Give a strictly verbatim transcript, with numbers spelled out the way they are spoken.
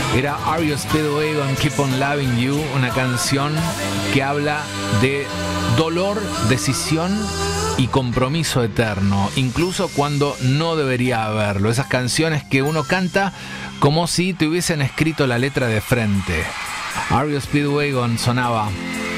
Era R E O Speedwagon, Keep on Loving You, una canción que habla de dolor, decisión y compromiso eterno, incluso cuando no debería haberlo. Esas canciones que uno canta como si te hubiesen escrito la letra de frente. R E O Speedwagon sonaba